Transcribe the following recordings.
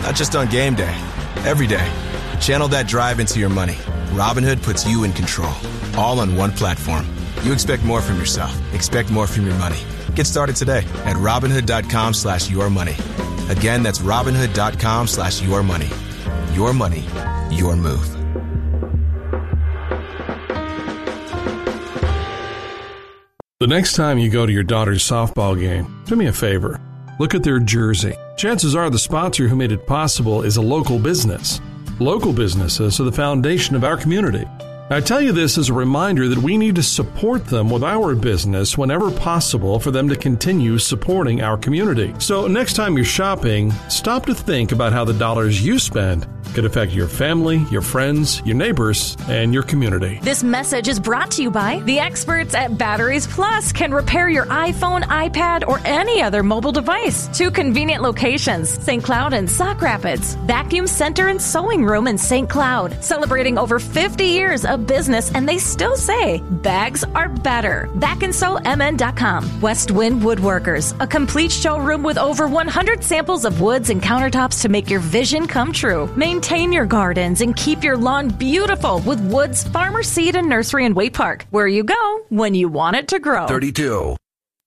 Not just on game day, every day. Channel that drive into your money. Robinhood puts you in control, all on one platform. You expect more from yourself. Expect more from your money. Get started today at Robinhood.com/yourmoney. Again, that's Robinhood.com/yourmoney. Your money, your move. The next time you go to your daughter's softball game, do me a favor. Look at their jersey. Chances are the sponsor who made it possible is a local business. Local businesses are the foundation of our community. I tell you this as a reminder that we need to support them with our business whenever possible for them to continue supporting our community. So next time you're shopping, stop to think about how the dollars you spend could affect your family, your friends, your neighbors, and your community. This message is brought to you by the experts at Batteries Plus. Can repair your iPhone, iPad, or any other mobile device. 2 convenient locations, St. Cloud and Sauk Rapids. Vacuum Center and Sewing Room in St. Cloud. Celebrating over 50 years of business, and they still say bags are better. BackandSewMN.com. West Wind Woodworkers. A complete showroom with over 100 samples of woods and countertops to make your vision come true. Maintain your gardens and keep your lawn beautiful with Woods Farmer Seed and Nursery in Waite Park, where you go when you want it to grow. 32.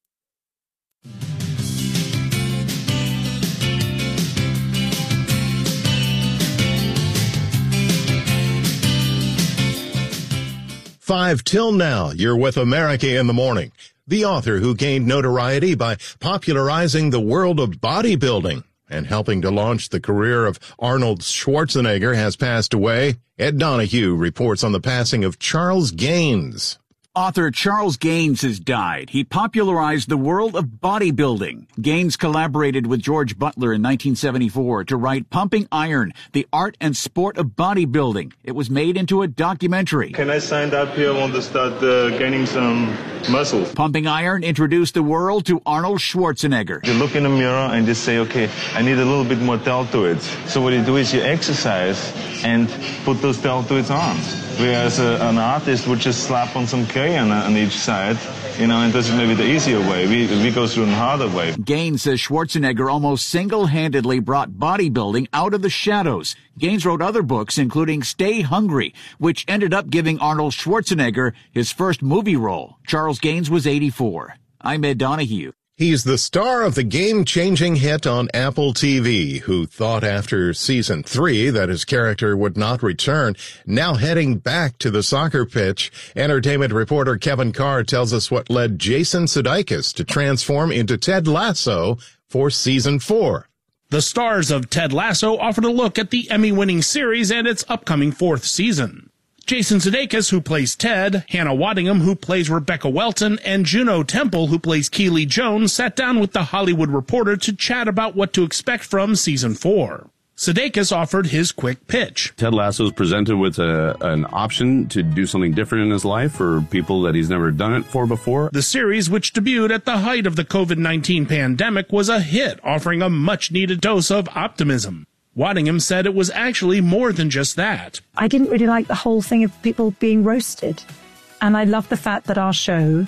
Five till now, you're with America in the Morning. The author who gained notoriety by popularizing the world of bodybuilding and helping to launch the career of Arnold Schwarzenegger has passed away. Ed Donahue reports on the passing of Charles Gaines. Author Charles Gaines has died. He popularized the world of bodybuilding. Gaines collaborated with George Butler in 1974 to write Pumping Iron, the art and sport of bodybuilding. It was made into a documentary. Can I sign up here? I want to start gaining some muscles. Pumping Iron introduced the world to Arnold Schwarzenegger. You look in the mirror and just say, okay, I need a little bit more deltoids. So what you do is you exercise and put those deltoids on. Whereas an artist would just slap on some clay on each side, and this is maybe the easier way. We go through the harder way. Gaines says Schwarzenegger almost single-handedly brought bodybuilding out of the shadows. Gaines wrote other books, including Stay Hungry, which ended up giving Arnold Schwarzenegger his first movie role. Charles Gaines was 84. I'm Ed Donahue. He's the star of the game-changing hit on Apple TV, who thought after season 3 that his character would not return. Now heading back to the soccer pitch, entertainment reporter Kevin Carr tells us what led Jason Sudeikis to transform into Ted Lasso for season 4. The stars of Ted Lasso offered a look at the Emmy-winning series and its upcoming 4th season. Jason Sudeikis, who plays Ted, Hannah Waddingham, who plays Rebecca Welton, and Juno Temple, who plays Keely Jones, sat down with The Hollywood Reporter to chat about what to expect from Season 4. Sudeikis offered his quick pitch. Ted Lasso is presented with an option to do something different in his life for people that he's never done it for before. The series, which debuted at the height of the COVID-19 pandemic, was a hit, offering a much-needed dose of optimism. Waddingham said it was actually more than just that. I didn't really like the whole thing of people being roasted. And I love the fact that our show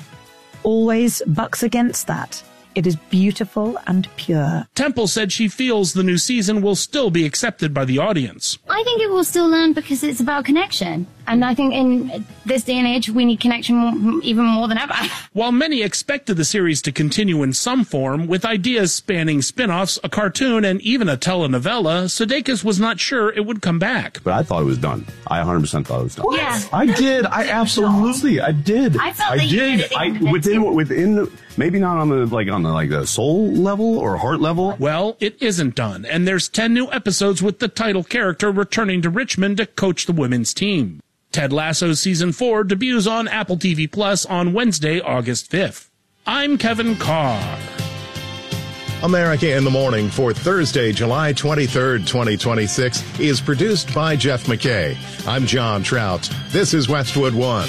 always bucks against that. It is beautiful and pure. Temple said she feels the new season will still be accepted by the audience. I think it will still learn because it's about connection. And I think in this day and age, we need connection even more than ever. While many expected the series to continue in some form, with ideas spanning spin-offs, a cartoon, and even a telenovela, Sudeikis was not sure it would come back. But I thought it was done. I 100% thought it was done. What? Yeah. I did. I absolutely. I did. I felt that you did. Within maybe not on the soul level or heart level. Well, it isn't done, and there's 10 new episodes with the title character returning to Richmond to coach the women's team. Ted Lasso Season 4 debuts on Apple TV Plus on Wednesday, August 5th. I'm Kevin Carr. America in the Morning for Thursday, July 23rd, 2026 is produced by Jeff McKay. I'm John Trout. This is Westwood One.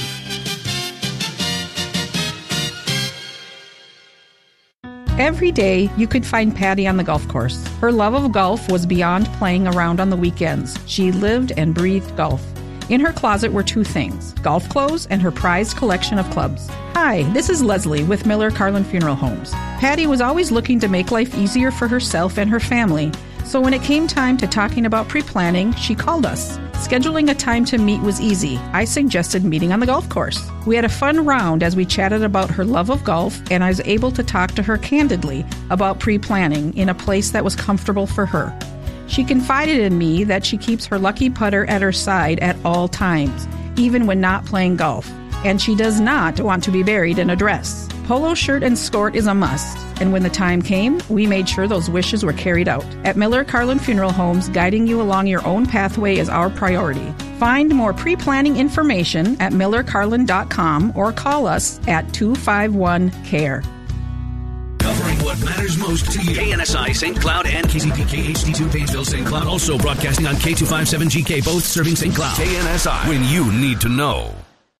Every day, you could find Patty on the golf course. Her love of golf was beyond playing around on the weekends. She lived and breathed golf. In her closet were 2 things, golf clothes and her prized collection of clubs. Hi, this is Leslie with Miller Carlin Funeral Homes. Patty was always looking to make life easier for herself and her family, So when it came time to talking about pre-planning, she called us. Scheduling a time to meet was easy. I suggested meeting on the golf course. We had a fun round as we chatted about her love of golf, and I was able to talk to her candidly about pre-planning in a place that was comfortable for her. She confided in me that she keeps her lucky putter at her side at all times, even when not playing golf, and she does not want to be buried in a dress. Polo shirt and skirt is a must, and when the time came, we made sure those wishes were carried out. At Miller Carlin Funeral Homes, guiding you along your own pathway is our priority. Find more pre-planning information at millercarlin.com or call us at 251-CARE. Covering what matters most to you. KNSI St. Cloud and KZPK HD2 Painesville St. Cloud. Also broadcasting on K257GK, both serving St. Cloud. KNSI, when you need to know.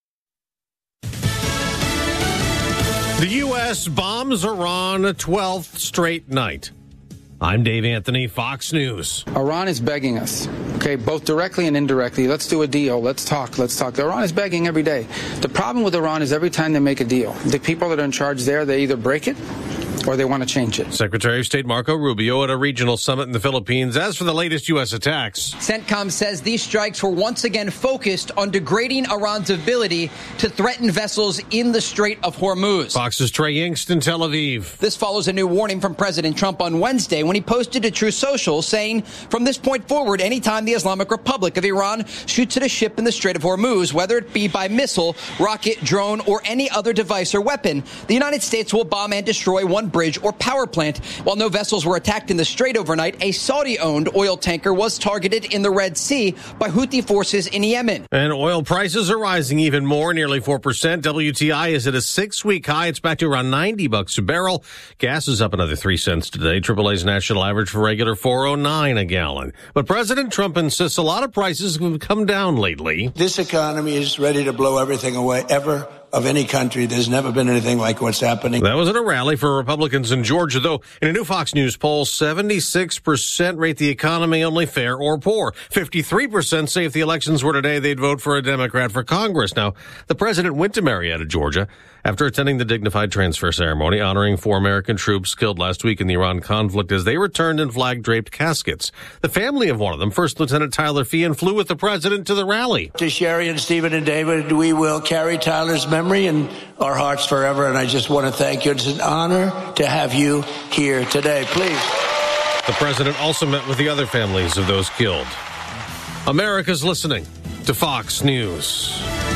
The U.S. bombs Iran a 12th straight night. I'm Dave Anthony, Fox News. Iran is begging us, okay, both directly and indirectly. Let's do a deal. Let's talk. Iran is begging every day. The problem with Iran is every time they make a deal, the people that are in charge there, they either break it or they want to change it. Secretary of State Marco Rubio at a regional summit in the Philippines. As for the latest U.S. attacks, CENTCOM says these strikes were once again focused on degrading Iran's ability to threaten vessels in the Strait of Hormuz. Fox's Trey Yingst in Tel Aviv. This follows a new warning from President Trump on Wednesday when he posted to Truth Social saying, from this point forward, anytime the Islamic Republic of Iran shoots at a ship in the Strait of Hormuz, whether it be by missile, rocket, drone, or any other device or weapon, the United States will bomb and destroy one bridge or power plant. While no vessels were attacked in the Strait overnight, a Saudi-owned oil tanker was targeted in the Red Sea by Houthi forces in Yemen. And oil prices are rising even more, nearly 4%. WTI is at a 6-week high. It's back to around $90 a barrel. Gas is up another 3 cents today. AAA's national average for regular $4.09 a gallon. But President Trump insists a lot of prices have come down lately. This economy is ready to blow everything away, ever. Of any country. There's never been anything like what's happening. That was at a rally for Republicans in Georgia, though. In a new Fox News poll, 76% rate the economy only fair or poor. 53% say if the elections were today, they'd vote for a Democrat for Congress. Now, the president went to Marietta, Georgia, after attending the dignified transfer ceremony honoring 4 American troops killed last week in the Iran conflict as they returned in flag-draped caskets. The family of one of them, First Lieutenant Tyler Feehan, flew with the president to the rally. To Sherry and Stephen and David, we will carry Tyler's memory in our hearts forever, and I just want to thank you. It's an honor to have you here today. Please. The president also met with the other families of those killed. America's listening to Fox News.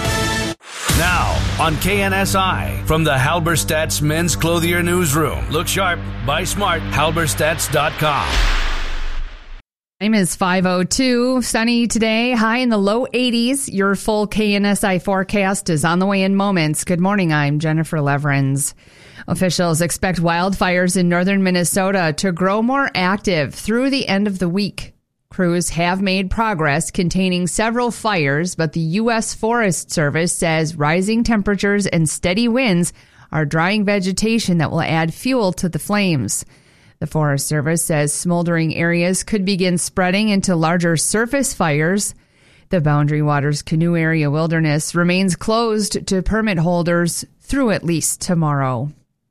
Now, on KNSI, from the Halberstadt's Men's Clothier Newsroom. Look sharp, buy smart, halberstadts.com. Time is 5:02. Sunny today, high in the low 80s. Your full KNSI forecast is on the way in moments. Good morning, I'm Jennifer Leverins. Officials expect wildfires in northern Minnesota to grow more active through the end of the week. Crews have made progress containing several fires, but the U.S. Forest Service says rising temperatures and steady winds are drying vegetation that will add fuel to the flames. The Forest Service says smoldering areas could begin spreading into larger surface fires. The Boundary Waters Canoe Area Wilderness remains closed to permit holders through at least tomorrow.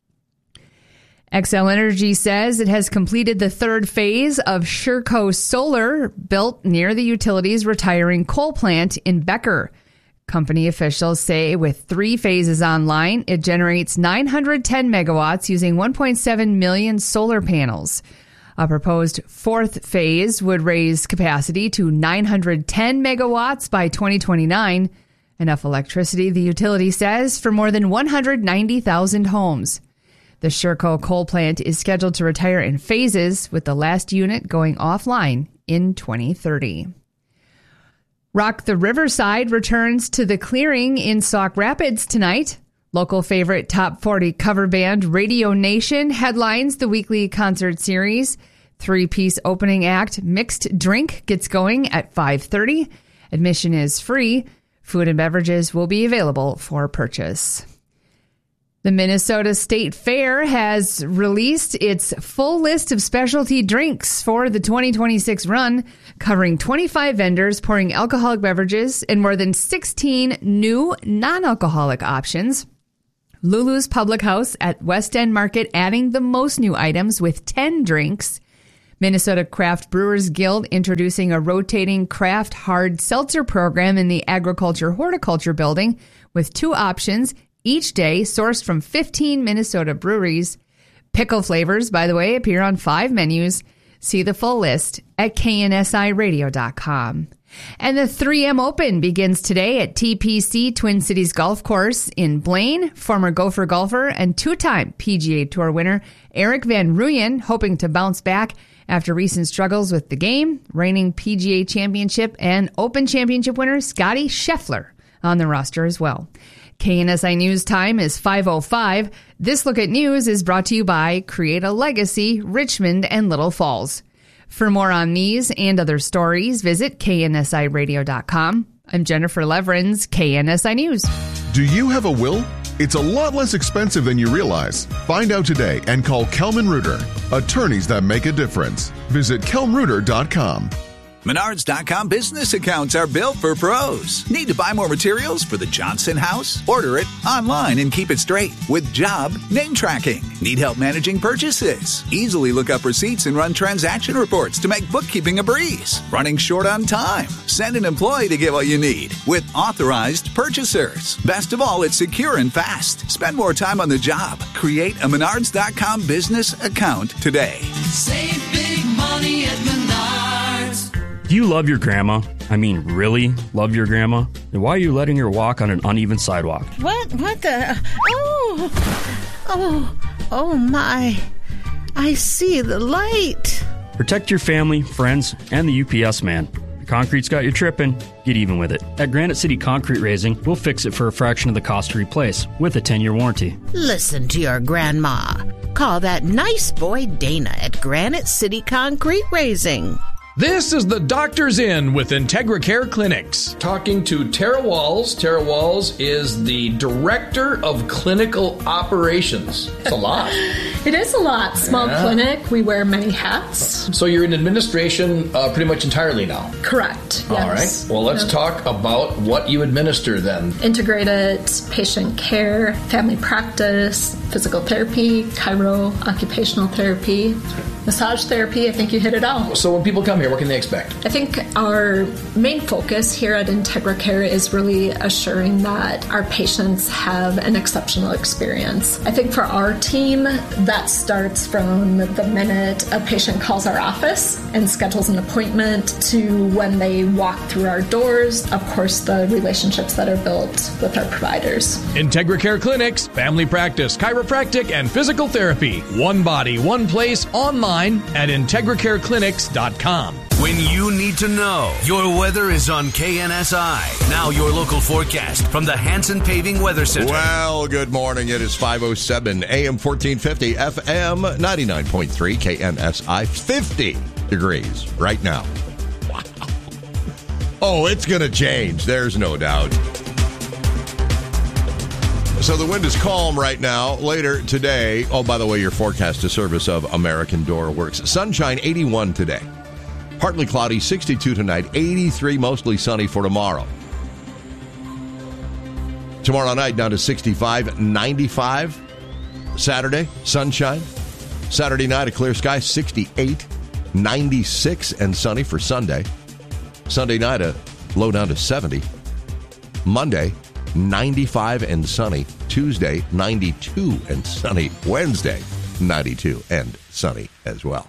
Xcel Energy says it has completed the third phase of Sherco Solar, built near the utility's retiring coal plant in Becker. Company officials say with 3 phases online, it generates 910 megawatts using 1.7 million solar panels. A proposed 4th phase would raise capacity to 910 megawatts by 2029. Enough electricity, the utility says, for more than 190,000 homes. The Sherco coal plant is scheduled to retire in phases, with the last unit going offline in 2030. Rock the Riverside returns to the Clearing in Sauk Rapids tonight. Local favorite top 40 cover band Radio Nation headlines the weekly concert series. 3-piece opening act Mixed Drink gets going at 5:30. Admission is free. Food and beverages will be available for purchase. The Minnesota State Fair has released its full list of specialty drinks for the 2026 run, covering 25 vendors pouring alcoholic beverages and more than 16 new non-alcoholic options. Lulu's Public House at West End Market adding the most new items with 10 drinks. Minnesota Craft Brewers Guild introducing a rotating craft hard seltzer program in the Agriculture Horticulture Building with 2 options each day, sourced from 15 Minnesota breweries. Pickle flavors, by the way, appear on 5 menus. See the full list at KNSIRadio.com. And the 3M Open begins today at TPC Twin Cities Golf Course in Blaine. Former Gopher golfer and 2-time PGA Tour winner Eric Van Rooyen hoping to bounce back after recent struggles with the game. Reigning PGA Championship and Open Championship winner Scotty Scheffler on the roster as well. KNSI News time is 5:05. This Look at News is brought to you by Create a Legacy, Richmond and Little Falls. For more on these and other stories, visit KNSIRadio.com. I'm Jennifer Leverins, KNSI News. Do you have a will? It's a lot less expensive than you realize. Find out today and call Kelman Reuter. Attorneys that make a difference. Visit KelmReuter.com. Menards.com business accounts are built for pros. Need to buy more materials for the Johnson house? Order it online and keep it straight with job name tracking. Need help managing purchases? Easily look up receipts and run transaction reports to make bookkeeping a breeze. Running short on time? Send an employee to get what you need with authorized purchasers. Best of all, it's secure and fast. Spend more time on the job. Create a Menards.com business account today. Save big money at Menards. Do you love your grandma? I mean, really love your grandma? Then why are you letting her walk on an uneven sidewalk? What the? Oh my. I see the light. Protect your family, friends, and the UPS man. The concrete's got you tripping. Get even with it. At Granite City Concrete Raising, we'll fix it for a fraction of the cost to replace with a 10-year warranty. Listen to your grandma. Call that nice boy Dana at Granite City Concrete Raising. This is the Doctor's In with Integra Care Clinics. Talking to Tara Walls. Tara Walls is the Director of Clinical Operations. It's a lot. It is a lot. Small clinic. We wear many hats. So you're in administration pretty much entirely now? Correct. Yes. All right. Well, let's talk about what you administer then. Integrated patient care, family practice, physical therapy, chiro, occupational therapy, massage therapy. I think you hit it all. So when people come here, what can they expect? I think our main focus here at Integra Care is really assuring that our patients have an exceptional experience. I think for our team, that starts from the minute a patient calls our office and schedules an appointment to when they walk through our doors. Of course, the relationships that are built with our providers. Integra Care Clinics, family practice, chiropractic, and physical therapy. One body, one place, online at IntegraCareClinics.com. When you need to know, your weather is on KNSI. Now your local forecast from the Hanson Paving Weather Center. Well, good morning. It is 5:07, AM 1450, FM 99.3, KNSI, 50 degrees right now. Wow. Oh, it's going to change. There's no doubt. So the wind is calm right now. Later today, oh, by the way, your forecast is service of American Door Works. Sunshine, 81 today. Partly cloudy, 62 tonight, 83 mostly sunny for tomorrow. Tomorrow night down to 65, 95. Saturday, sunshine. Saturday night, a clear sky, 68, 96 and sunny for Sunday. Sunday night, a low down to 70. Monday, 95 and sunny. Tuesday, 92 and sunny. Wednesday, 92 and sunny as well.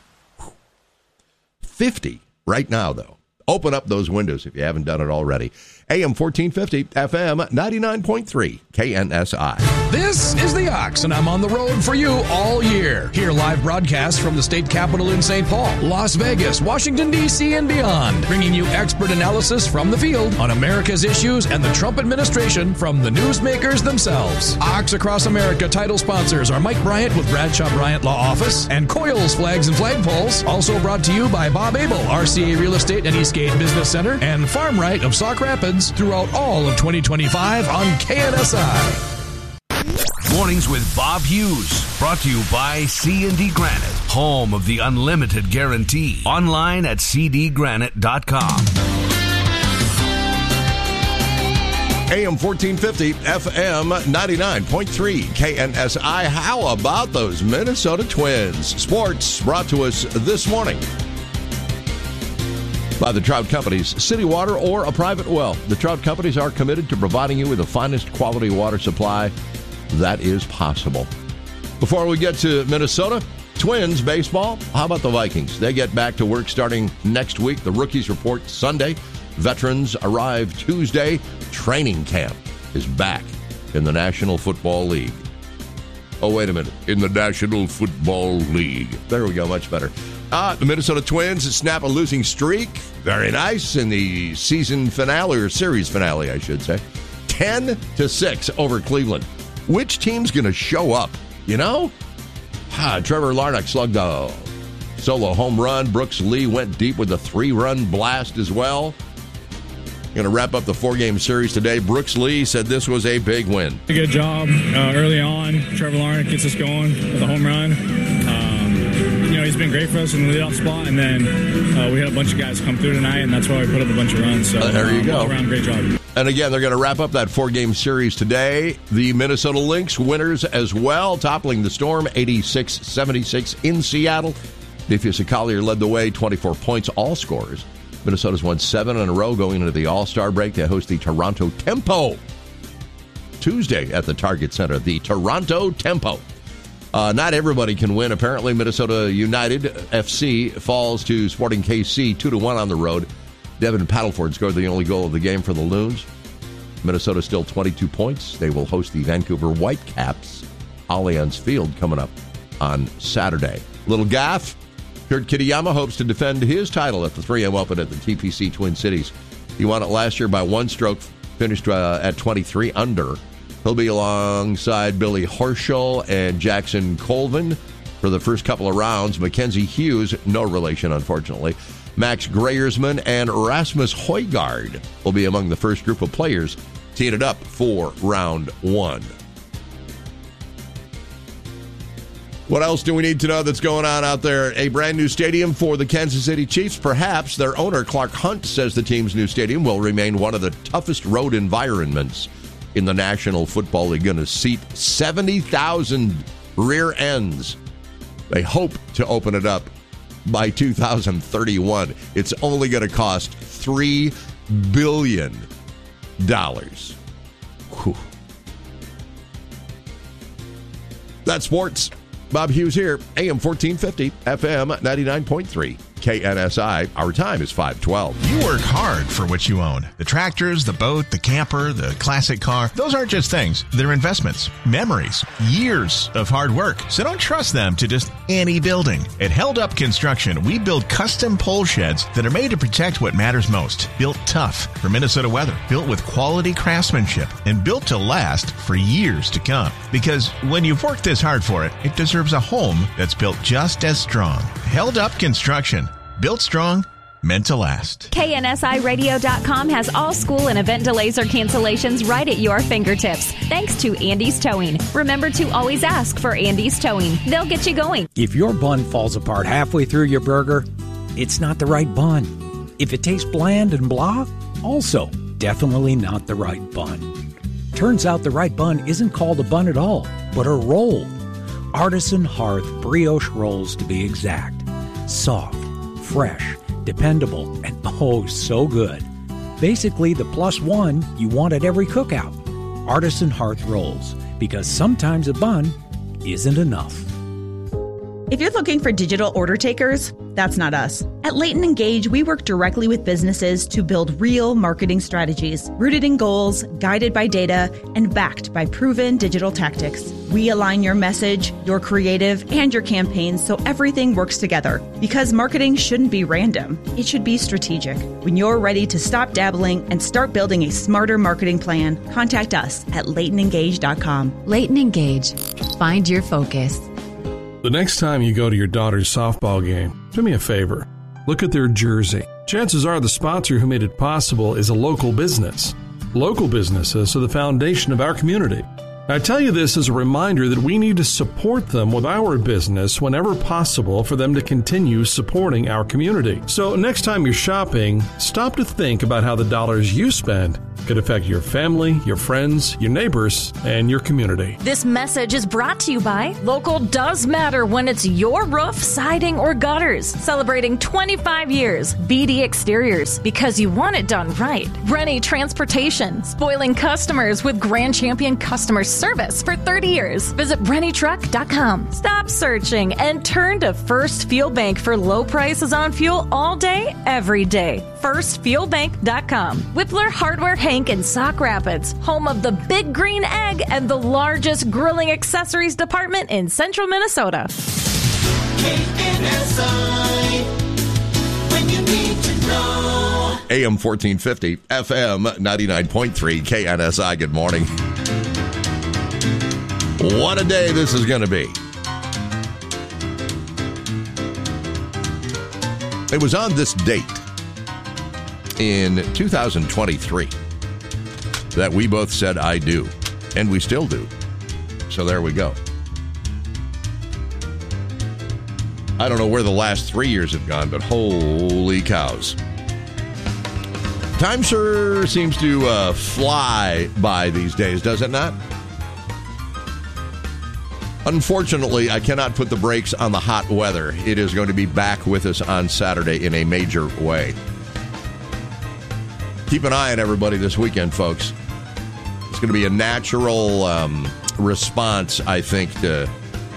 50 right now, though. Open up those windows if you haven't done it already. AM 1450, FM 99.3, KNSI. This is The Ox, and I'm on the road for you all year. Hear live broadcasts from the state capitol in St. Paul, Las Vegas, Washington, D.C., and beyond, bringing you expert analysis from the field on America's issues and the Trump administration from the newsmakers themselves. Ox Across America title sponsors are Mike Bryant with Bradshaw Bryant Law Office and Coyle's Flags and Flagpoles. Also brought to you by Bob Abel, RCA Real Estate and Eastgate Business Center, and Farm Right of Sauk Rapids throughout all of 2025 on KNSI. Mornings with Bob Hughes, brought to you by C&D Granite, home of the unlimited guarantee. Online at cdgranite.com. AM 1450, FM 99.3, KNSI. How about those Minnesota Twins? Sports brought to us this morning by the Trout Companies. City water or a private well. The Trout Companies are committed to providing you with the finest quality water supply that is possible. Before we get to Minnesota, Twins baseball, how about the Vikings? They get back to work starting next week. The rookies report Sunday. Veterans arrive Tuesday. Training camp is back in the National Football League. Oh, wait a minute. In the National Football League. There we go. Much better. The Minnesota Twins snap a losing streak. Very nice in the season finale, or series finale, I should say. 10-6 over Cleveland. Which team's going to show up? You know? Trevor Larnach slugged a solo home run. Brooks Lee went deep with a 3-run blast as well. Going to wrap up the 4-game series today. Brooks Lee said this was a big win. A good job early on. Trevor Larnach gets us going with a home run. He's been great for us in the leadoff spot, and then we had a bunch of guys come through tonight, and that's why we put up a bunch of runs. So there you go. All around, great job. And again, they're going to wrap up that 4-game series today. The Minnesota Lynx winners as well, toppling the Storm 86-76 in Seattle. Nifius Collier led the way, 24 points, all scorers. Minnesota's won 7 in a row going into the All-Star break. They host the Toronto Tempo Tuesday at the Target Center. The Toronto Tempo. Not everybody can win. Apparently, Minnesota United FC falls to Sporting KC 2-1 on the road. Devin Paddleford scored the only goal of the game for the Loons. Minnesota still 22 points. They will host the Vancouver Whitecaps, Allianz Field, coming up on Saturday. Little gaff. Kurt Kitayama hopes to defend his title at the 3M Open at the TPC Twin Cities. He won it last year by 1 stroke, finished at 23 under. He'll be alongside Billy Horschel and Jackson Colvin for the first couple of rounds. Mackenzie Hughes, no relation, unfortunately. Max Greyersman and Rasmus Højgaard will be among the first group of players teeing it up for round 1. What else do we need to know that's going on out there? A brand new stadium for the Kansas City Chiefs, perhaps. Their owner, Clark Hunt, says the team's new stadium will remain one of the toughest road environments in the National Football League. Going to seat 70,000 rear ends. They hope to open it up by 2031. It's only going to cost $3 billion. Whew. That's sports. Bob Hughes here, AM 1450, FM 99.3. KNSI. Our time is 5:12. You work hard for what you own. The tractors, the boat, the camper, the classic car. Those aren't just things. They're investments, memories, years of hard work. So don't trust them to just any building. At Held Up Construction, we build custom pole sheds that are made to protect what matters most. Built tough for Minnesota weather. Built with quality craftsmanship. And built to last for years to come. Because when you've worked this hard for it, it deserves a home that's built just as strong. Held Up Construction. Built strong, meant to last. KNSIRadio.com has all school and event delays or cancellations right at your fingertips. Thanks to Andy's Towing. Remember to always ask for Andy's Towing. They'll get you going. If your bun falls apart halfway through your burger, it's not the right bun. If it tastes bland and blah, also definitely not the right bun. Turns out the right bun isn't called a bun at all, but a roll. Artisan Hearth brioche rolls to be exact. Soft, fresh, dependable, and oh, so good. Basically, the +1 you want at every cookout. Artisan Hearth Rolls, because sometimes a bun isn't enough. If you're looking for digital order takers, that's not us. At Leighton Engage, we work directly with businesses to build real marketing strategies, rooted in goals, guided by data, and backed by proven digital tactics. We align your message, your creative, and your campaigns so everything works together. Because marketing shouldn't be random. It should be strategic. When you're ready to stop dabbling and start building a smarter marketing plan, contact us at LeightonEngage.com. Leighton Engage. Find your focus. The next time you go to your daughter's softball game, do me a favor. Look at their jersey. Chances are the sponsor who made it possible is a local business. Local businesses are the foundation of our community. I tell you this as a reminder that we need to support them with our business whenever possible for them to continue supporting our community. So next time you're shopping, stop to think about how the dollars you spend could affect your family, your friends, your neighbors, and your community. This message is brought to you by Local Does Matter when it's your roof, siding, or gutters. Celebrating 25 years. BD Exteriors, because you want it done right. Rennie Transportation, spoiling customers with Grand Champion customer service for 30 years. Visit RennieTruck.com. Stop searching and turn to First Fuel Bank for low prices on fuel all day, every day. FirstFuelBank.com. Whippler Hardware Hank in Sauk Rapids, home of the Big Green Egg and the largest grilling accessories department in central Minnesota. KNSI, when you need to know. AM 1450, FM 99.3, KNSI. Good morning. What a day this is going to be. It was on this date in 2023 that we both said I do, and we still do. So there we go. I don't know where the last 3 years have gone, but holy cows. Time sure seems to fly by these days, does it not? Unfortunately, I cannot put the brakes on the hot weather. It is going to be back with us on Saturday in a major way. Keep an eye on everybody this weekend, folks. It's going to be a natural response, I think, to,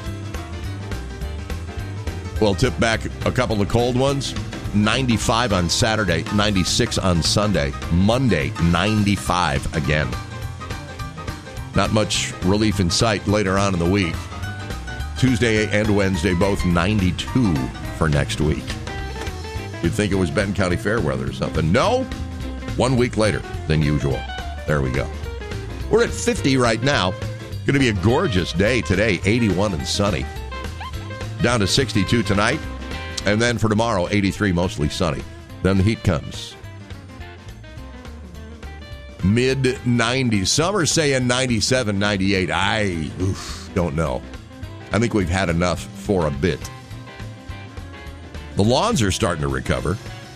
well, tip back a couple of cold ones. 95 on Saturday, 96 on Sunday. Monday, 95 again. Not much relief in sight later on in the week. Tuesday and Wednesday, both 92 for next week. You'd think it was Benton County Fair weather or something. No, 1 week later than usual. There we go. We're at 50 right now. Going to be a gorgeous day today, 81 and sunny. Down to 62 tonight. And then for tomorrow, 83, mostly sunny. Then the heat comes. Mid-90s. Some are saying 97, 98. I don't know. I think we've had enough for a bit. The lawns are starting to recover.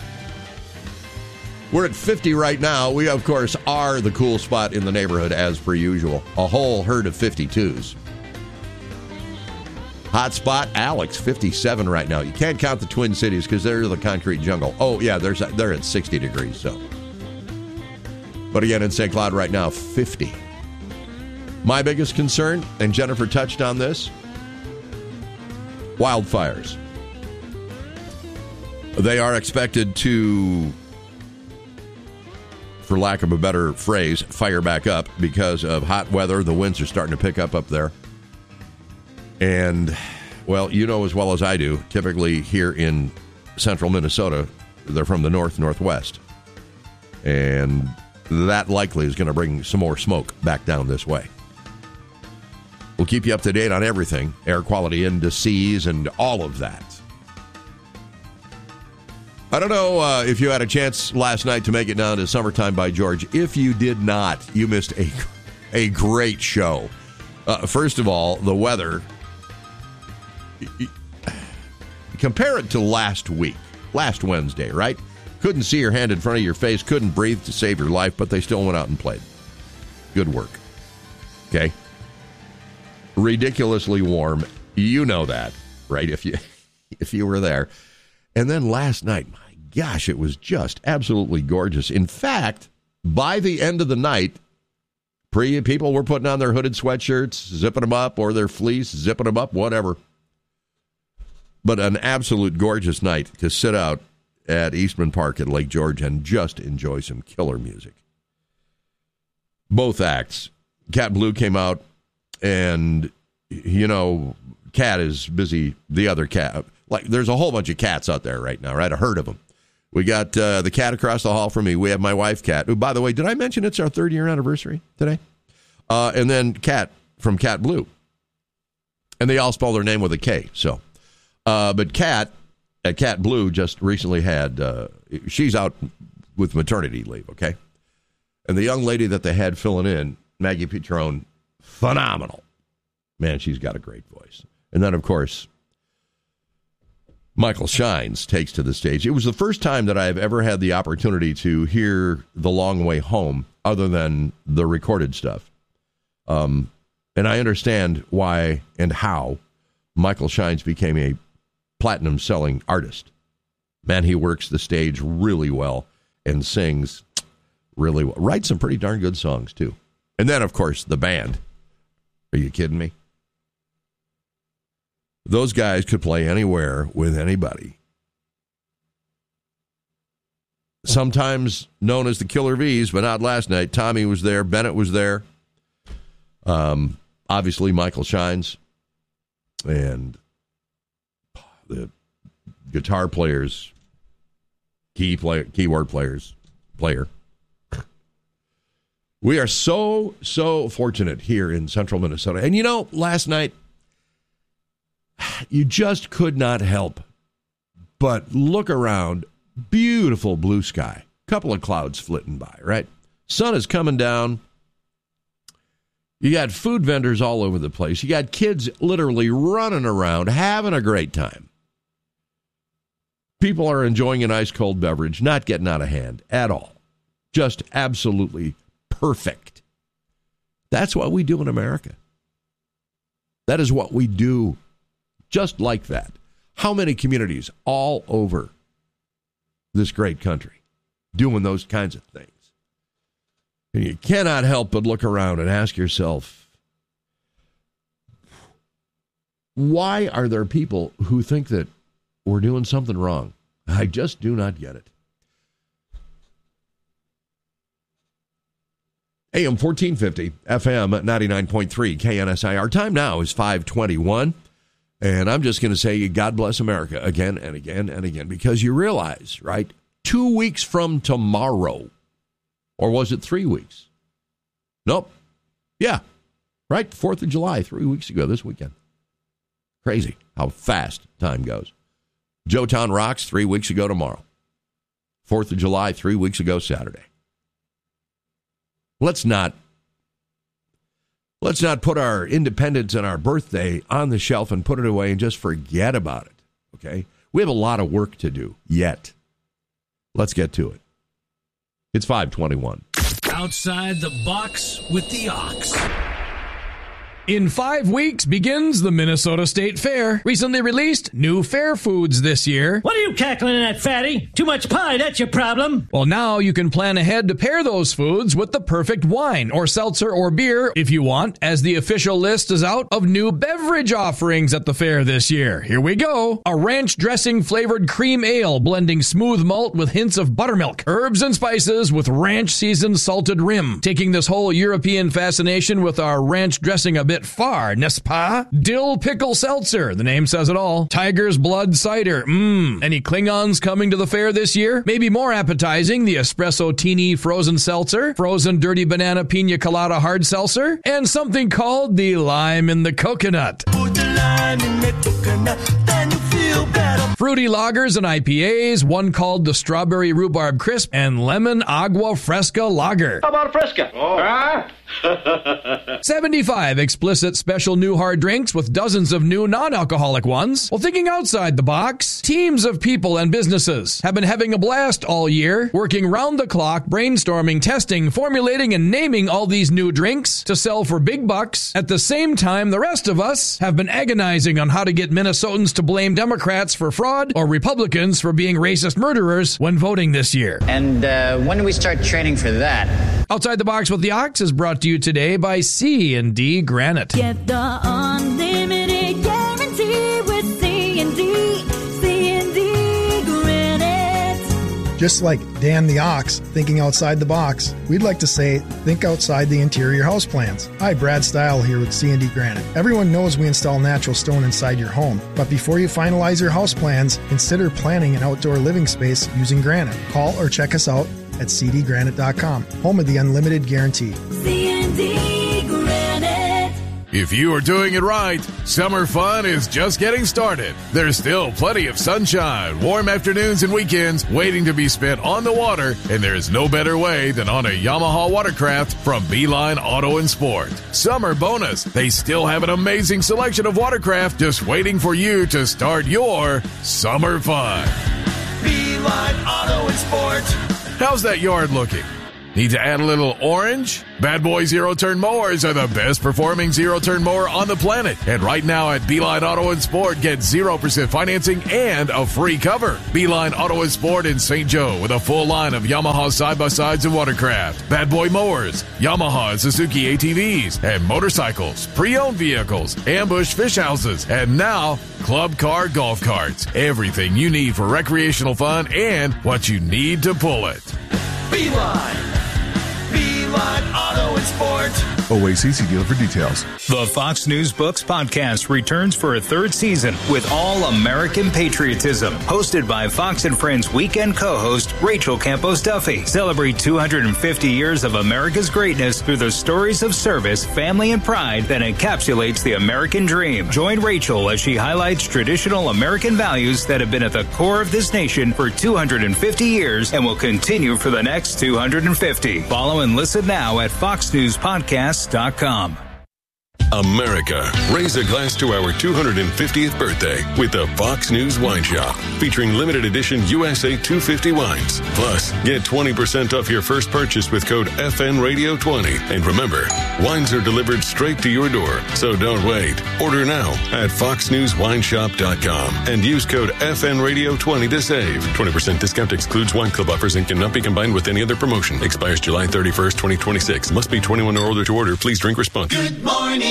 We're at 50 right now. We, of course, are the cool spot in the neighborhood as per usual. A whole herd of 52s. Hot spot, Alex, 57 right now. You can't count the Twin Cities because they're the concrete jungle. Oh, yeah, they're at 60 degrees. So, but again, in St. Cloud right now, 50. My biggest concern, and Jennifer touched on this, wildfires. They are expected to, for lack of a better phrase, fire back up because of hot weather. The winds are starting to pick up there. And, well, you know as well as I do, typically here in central Minnesota, they're from the northwest. And that likely is going to bring some more smoke back down this way. We'll keep you up to date on everything, air quality indices and all of that. I don't know if you had a chance last night to make it down to Summertime by George. If you did not, you missed a great show. First of all, the weather. Compare it to last week, last Wednesday, right? Couldn't see your hand in front of your face, couldn't breathe to save your life, but they still went out and played. Good work. Okay? Ridiculously warm. You know that, right? If you were there. And then last night, my gosh, it was just absolutely gorgeous. In fact, by the end of the night, people were putting on their hooded sweatshirts, zipping them up, or their fleece, zipping them up, whatever. But an absolute gorgeous night to sit out at Eastman Park at Lake George and just enjoy some killer music. Both acts. Cat Blue came out, and, you know, Cat is busy. The other cat, like, there's a whole bunch of cats out there right now, right? A herd of them. We got the cat across the hall from me. We have my wife, Cat, who, by the way, did I mention it's our 3rd-year anniversary today? And then Cat from Cat Blue. And they all spell their name with a K, so. But Cat at Cat Blue just recently had, she's out with maternity leave, okay? And the young lady that they had filling in, Maggie Petrone, phenomenal. Man, she's got a great voice. And then, of course, Michael Shines takes to the stage. It was the first time that I've ever had the opportunity to hear The Long Way Home other than the recorded stuff. And I understand why and how Michael Shines became a platinum-selling artist. Man, he works the stage really well and sings really well. Writes some pretty darn good songs, too. And then, of course, the band. Are you kidding me? Those guys could play anywhere with anybody. Sometimes known as the Killer V's, but not last night. Tommy was there. Bennett was there. Obviously, Michael Shines. And the guitar players, keyboard players, We are so fortunate here in central Minnesota. And, last night, you just could not help but look around. Beautiful blue sky. Couple of clouds flitting by, right? Sun is coming down. You got food vendors all over the place. You got kids literally running around, having a great time. People are enjoying an ice cold beverage, not getting out of hand at all. Just absolutely perfect. That's what we do in America. That is what we do. Just like that. How many communities all over this great country doing those kinds of things? And you cannot help but look around and ask yourself, why are there people who think that we're doing something wrong? I just do not get it. AM 1450, FM 99.3, KNSI. Our time now is 5:21. And I'm just going to say, God bless America again and again and again, because you realize, right, 2 weeks from tomorrow, or was it 3 weeks? Nope. Yeah, right, 4th of July, 3 weeks ago this weekend. Crazy how fast time goes. Joetown rocks 3 weeks ago tomorrow. 4th of July, 3 weeks ago Saturday. Let's not put our independence and our birthday on the shelf and put it away and just forget about it, okay? We have a lot of work to do yet. Let's get to it. It's 5:21. Outside the box with the Ox. In 5 weeks begins the Minnesota State Fair. Recently released new fair foods this year. What are you cackling at, fatty? Too much pie, that's your problem. Well, now you can plan ahead to pair those foods with the perfect wine or seltzer or beer if you want, as the official list is out of new beverage offerings at the fair this year. Here we go. A ranch dressing flavored cream ale blending smooth malt with hints of buttermilk. Herbs and spices with ranch seasoned salted rim. Taking this whole European fascination with our ranch dressing a bit far, n'est-ce pas? Dill pickle seltzer, the name says it all. Tiger's blood cider, Any Klingons coming to the fair this year? Maybe more appetizing, the espresso teeny frozen seltzer, frozen dirty banana pina colada hard seltzer, and something called the lime in the coconut. Put the lime in the coconut, then you feel better. Fruity lagers and IPAs, one called the strawberry rhubarb crisp and lemon agua fresca lager. How about a Fresca? Oh. Huh? 75 explicit special new hard drinks with dozens of new non-alcoholic ones. Well, thinking outside the box, teams of people and businesses have been having a blast all year, working round the clock, brainstorming, testing, formulating, and naming all these new drinks to sell for big bucks. At the same time, the rest of us have been agonizing on how to get Minnesotans to blame Democrats for fraud or Republicans for being racist murderers when voting this year. And when do we start training for that? Outside the Box with the Ox is brought to you today by C&D Granite. Get the unlimited guarantee with C&D Granite. Just like Dan the Ox thinking outside the box, we'd like to say think outside the interior house plans. Hi, Brad Stile here with C&D Granite. Everyone knows we install natural stone inside your home, but before you finalize your house plans, consider planning an outdoor living space using granite. Call or check us out at cdgranite.com, home of the unlimited guarantee. C&D Granite. If you are doing it right, summer fun is just getting started. There's still plenty of sunshine, warm afternoons and weekends waiting to be spent on the water, and there's no better way than on a Yamaha watercraft from Beeline Auto and Sport. Summer bonus, they still have an amazing selection of watercraft just waiting for you to start your summer fun. Beeline Auto and Sport. How's that yard looking? Need to add a little orange? Bad Boy zero-turn mowers are the best performing zero-turn mower on the planet. And right now at Beeline Auto and Sport, get 0% financing and a free cover. Beeline Auto and Sport in St. Joe with a full line of Yamaha side-by-sides and watercraft, Bad Boy mowers, Yamaha and Suzuki ATVs, and motorcycles, pre-owned vehicles, ambush fish houses, and now club car golf carts. Everything you need for recreational fun and what you need to pull it. Beeline Auto and Sport. OACC dealer for details. The Fox News Books podcast returns for a third season with All American Patriotism, hosted by Fox and Friends weekend co-host Rachel Campos Duffy. Celebrate 250 years of America's greatness through the stories of service, family, and pride that encapsulates the American dream. Join Rachel as she highlights traditional American values that have been at the core of this nation for 250 years and will continue for the next 250. Follow and listen now at foxnewspodcast.com. America, raise a glass to our 250th birthday with the Fox News Wine Shop, featuring limited edition USA 250 wines. Plus, get 20% off your first purchase with code FNRadio20. And remember, wines are delivered straight to your door, so don't wait. Order now at foxnewswineshop.com and use code FNRadio20 to save. 20% discount excludes wine club offers and cannot be combined with any other promotion. Expires July 31st, 2026. Must be 21 or older to order. Please drink responsibly. Good morning,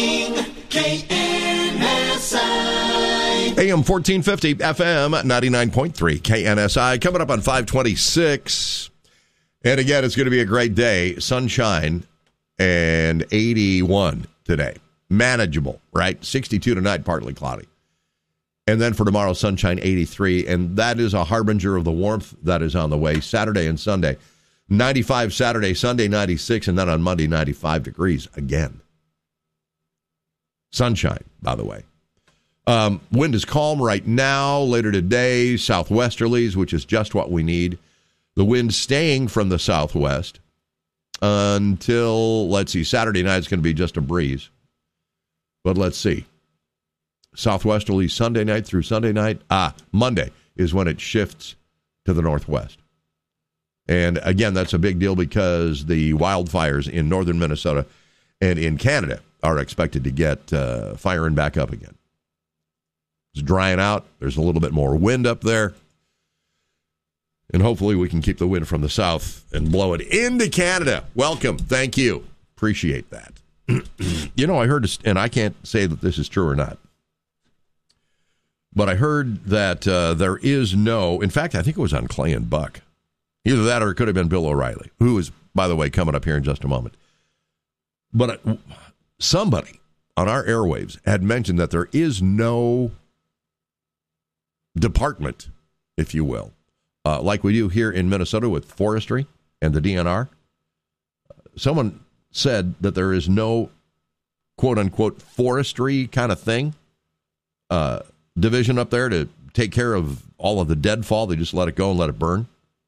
KNSI. AM 1450, FM 99.3, KNSI. Coming up on 526. And again, it's going to be a great day. Sunshine and 81 today. Manageable, right? 62 tonight, partly cloudy. And then for tomorrow, sunshine 83. And that is a harbinger of the warmth that is on the way. Saturday and Sunday, 95 Saturday, Sunday 96, and then on Monday, 95 degrees again. Sunshine, by the way. Wind is calm right now. Later today, southwesterlies, which is just what we need. The wind staying from the southwest until, let's see, Saturday night is going to be just a breeze. But let's see. Southwesterly Sunday night through Sunday night. Monday is when it shifts to the northwest. And again, that's a big deal because the wildfires in northern Minnesota and in Canada are expected to get firing back up again. It's drying out. There's a little bit more wind up there. And hopefully we can keep the wind from the south and blow it into Canada. Welcome. Thank you. Appreciate that. You know, I heard, and I can't say that this is true or not, but I heard that there is no, in fact, I think it was on Clay and Buck. Either that or it could have been Bill O'Reilly, who is, by the way, coming up here in just a moment. But somebody on our airwaves had mentioned that there is no department, if you will, like we do here in Minnesota with forestry and the DNR. Someone said that there is no quote-unquote forestry kind of thing, division up there to take care of all of the deadfall. They just let it go and let it burn.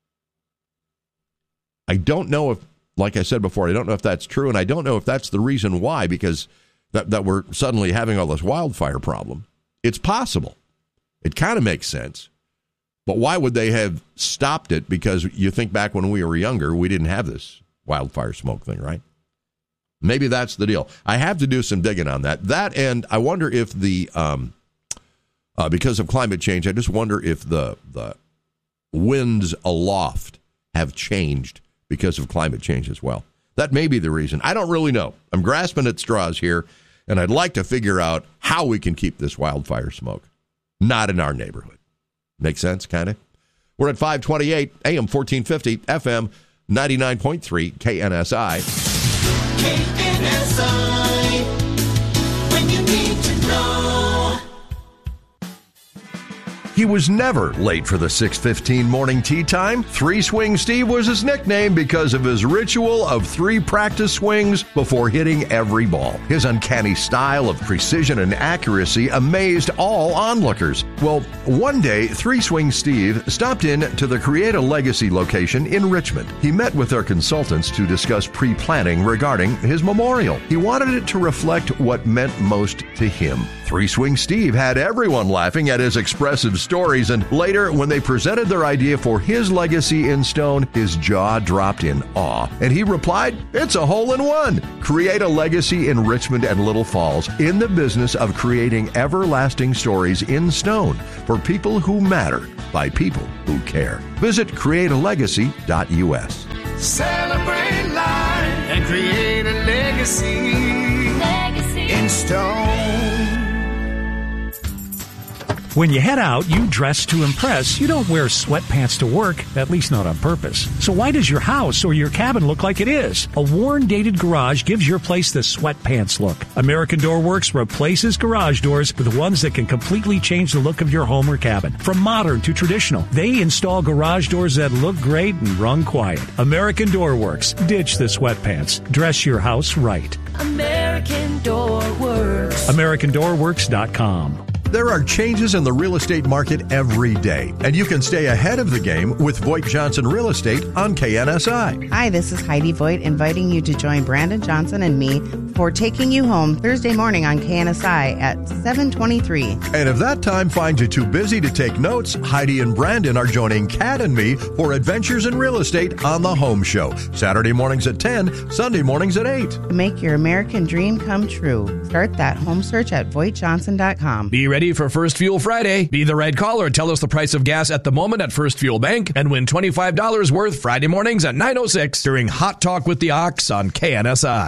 I don't know if, like I said before, I don't know if that's true, and I don't know if that's the reason why, because that we're suddenly having all this wildfire problem. It's possible. It kind of makes sense. But why would they have stopped it? Because you think back when we were younger, we didn't have this wildfire smoke thing, right? Maybe that's the deal. I have to do some digging on that. That, and I wonder if the, because of climate change, I just wonder if the winds aloft have changed because of climate change as well. That may be the reason. I don't really know. I'm grasping at straws here, and I'd like to figure out how we can keep this wildfire smoke not in our neighborhood. Make sense, kind of? We're at 528, AM 1450, FM 99.3, KNSI. KNSI, when you need to know. He was never late for the 6:15 morning tee time. Three Swing Steve was his nickname because of his ritual of 3 practice swings before hitting every ball. His uncanny style of precision and accuracy amazed all onlookers. Well, one day, 3 Swing Steve stopped in to the Create a Legacy location in Richmond. He met with their consultants to discuss pre-planning regarding his memorial. He wanted it to reflect what meant most to him. 3 Swing Steve had everyone laughing at his expressive stories, and later, when they presented their idea for his legacy in stone, his jaw dropped in awe, and he replied, "It's a hole-in-one." Create a Legacy in Richmond and Little Falls, in the business of creating everlasting stories in stone for people who matter by people who care. Visit createalegacy.us. Celebrate life and create a legacy in stone. When you head out, you dress to impress. You don't wear sweatpants to work, at least not on purpose. So why does your house or your cabin look like it is? A worn, dated garage gives your place the sweatpants look. American Door Works replaces garage doors with ones that can completely change the look of your home or cabin. From modern to traditional, they install garage doors that look great and run quiet. American Door Works. Ditch the sweatpants. Dress your house right. American Door Works. AmericanDoorWorks.com. There are changes in the real estate market every day, and you can stay ahead of the game with Voigt Johnson Real Estate on KNSI. Hi, this is Heidi Voigt, inviting you to join Brandon Johnson and me for Taking You Home Thursday morning on KNSI at 7:23. And if that time finds you too busy to take notes, Heidi and Brandon are joining Kat and me for Adventures in Real Estate on the Home Show. Saturday mornings at 10, Sunday mornings at 8. To make your American dream come true, start that home search at VoigtJohnson.com. Be ready for First Fuel Friday. Be the right caller. Tell us the price of gas at the moment at First Fuel Bank and win $25 worth Friday mornings at 9:06 during Hot Talk with the Ox on KNSI.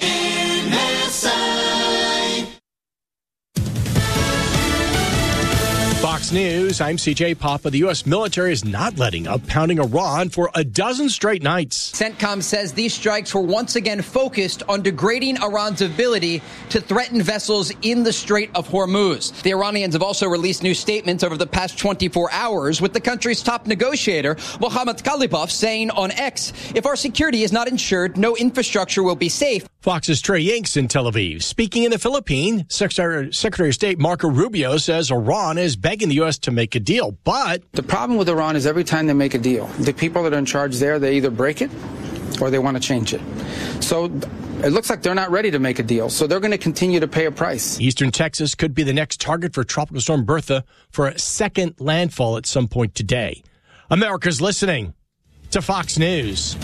Fox News, I'm CJ Papa. The U.S. military is not letting up, pounding Iran for a dozen straight nights. CENTCOM says these strikes were once again focused on degrading Iran's ability to threaten vessels in the Strait of Hormuz. The Iranians have also released new statements over the past 24 hours, with the country's top negotiator, Mohammad Khalibaf, saying on X, "If our security is not ensured, no infrastructure will be safe." Fox's Trey Yanks in Tel Aviv. Speaking in the Philippines, Secretary of State Marco Rubio says Iran is begging the U.S. to make a deal, but the problem with Iran is every time they make a deal, the people that are in charge there, they either break it or they want to change it. So it looks like they're not ready to make a deal, so they're going to continue to pay a price. Eastern Texas could be the next target for Tropical Storm Bertha for a second landfall at some point today. America's listening to Fox News.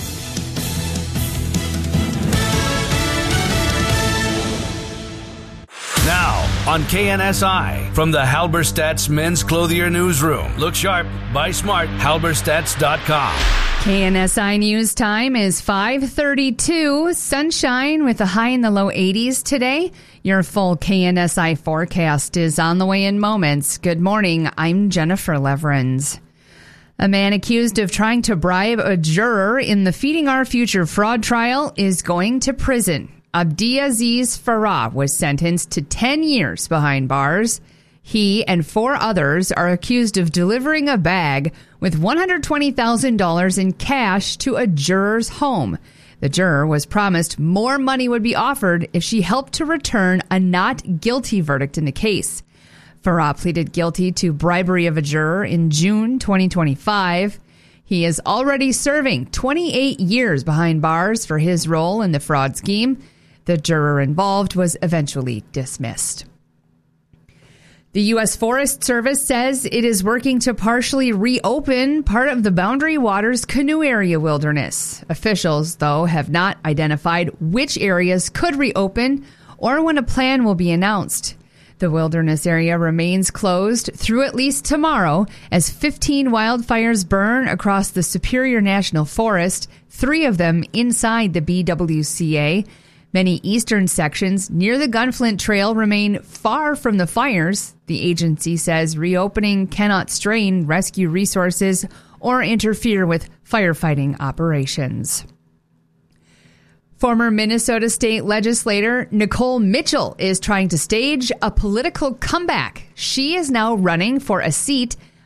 Now, on KNSI, from the Halberstadt's Men's Clothier Newsroom. Look sharp, buy smart, halberstadts.com. KNSI News Time is 5:32. Sunshine with a high in the low 80s today. Your full KNSI forecast is on the way in moments. Good morning. I'm Jennifer Leverins. A man accused of trying to bribe a juror in the Feeding Our Future fraud trial is going to prison. Abdiaziz Farah was sentenced to 10 years behind bars. He and 4 others are accused of delivering a bag with $120,000 in cash to a juror's home. The juror was promised more money would be offered if she helped to return a not guilty verdict in the case. Farah pleaded guilty to bribery of a juror in June 2025. He is already serving 28 years behind bars for his role in the fraud scheme. The juror involved was eventually dismissed. The U.S. Forest Service says it is working to partially reopen part of the Boundary Waters Canoe Area Wilderness. Officials, though, have not identified which areas could reopen or when a plan will be announced. The wilderness area remains closed through at least tomorrow as 15 wildfires burn across the Superior National Forest, 3 of them inside the BWCA. Many eastern sections near the Gunflint Trail remain far from the fires. The agency says reopening cannot strain rescue resources or interfere with firefighting operations. Former Minnesota State legislator Nicole Mitchell is trying to stage a political comeback. She is now running for a seat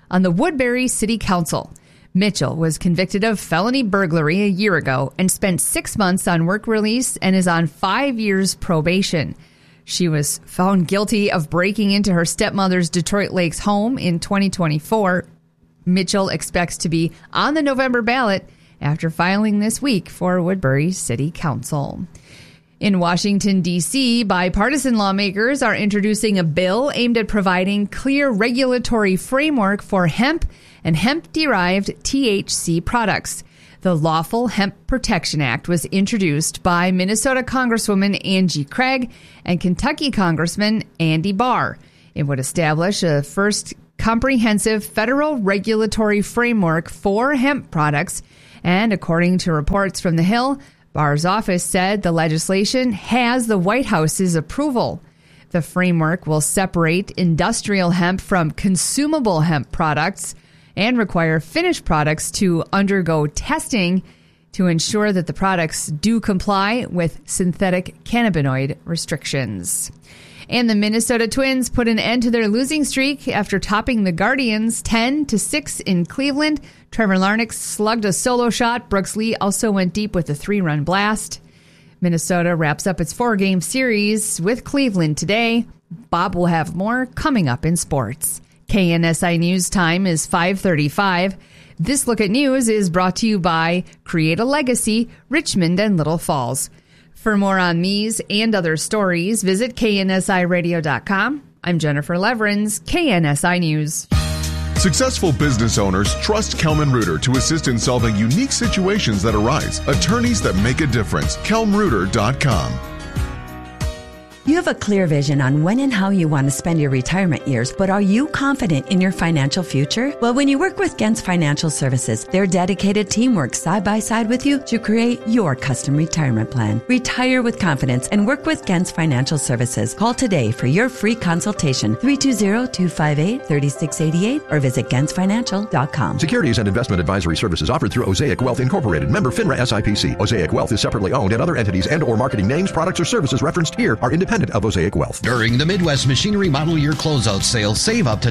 on the Woodbury City Council. Mitchell was convicted of felony burglary a year ago and spent 6 months on work release and is on 5 years probation. She was found guilty of breaking into her stepmother's Detroit Lakes home in 2024. Mitchell expects to be on the November ballot after filing this week for Woodbury City Council. In Washington, D.C., bipartisan lawmakers are introducing a bill aimed at providing clear regulatory framework for hemp and hemp-derived THC products. The Lawful Hemp Protection Act was introduced by Minnesota Congresswoman Angie Craig and Kentucky Congressman Andy Barr. It would establish a first comprehensive federal regulatory framework for hemp products, and according to reports from The Hill, Barr's office said the legislation has the White House's approval. The framework will separate industrial hemp from consumable hemp products and require finished products to undergo testing to ensure that the products do comply with synthetic cannabinoid restrictions. And the Minnesota Twins put an end to their losing streak after topping the Guardians 10-6 in Cleveland. Trevor Larnach slugged a solo shot. Brooks Lee also went deep with a 3-run blast. Minnesota wraps up its 4-game series with Cleveland today. Bob will have more coming up in sports. KNSI News time is 5:35. This Look at News is brought to you by Create a Legacy, Richmond and Little Falls. For more on these and other stories, visit KNSIRadio.com. I'm Jennifer Leverins, KNSI News. Successful business owners trust Kelman Reuter to assist in solving unique situations that arise. Attorneys that make a difference. KelmReuter.com. You have a clear vision on when and how you want to spend your retirement years, but are you confident in your financial future? Well, when you work with Gens Financial Services, their dedicated team works side by side with you to create your custom retirement plan. Retire with confidence and work with Gens Financial Services. Call today for your free consultation, 320-258-3688, or visit GensFinancial.com. Securities and investment advisory services offered through Osaic Wealth Incorporated. Member FINRA SIPC. Osaic Wealth is separately owned, and other entities and or marketing names, products, or services referenced here are independent of Osaic Wealth. During the Midwest Machinery Model Year Closeout Sale, save up to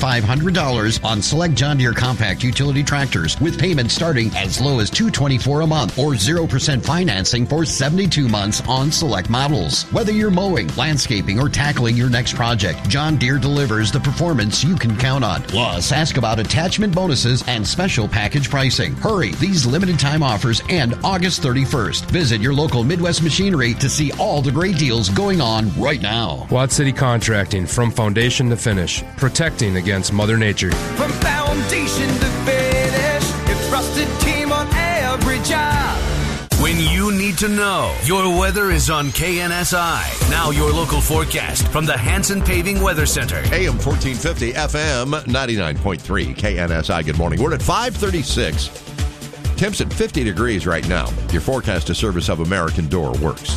$2,500 on select John Deere compact utility tractors, with payments starting as low as $224 a month or 0% financing for 72 months on select models. Whether you're mowing, landscaping, or tackling your next project, John Deere delivers the performance you can count on. Plus, ask about attachment bonuses and special package pricing. Hurry, these limited time offers end August 31st. Visit your local Midwest Machinery to see all the great deals going on right now. Watt City Contracting, from foundation to finish, protecting against Mother Nature. From foundation to finish, your trusted team on every job. When you need to know, your weather is on KNSI. Now your local forecast from the Hanson Paving Weather Center. AM 1450, FM 99.3, KNSI. Good morning. We're at 5:36. Temps at 50 degrees right now. Your forecast is service of American Door Works.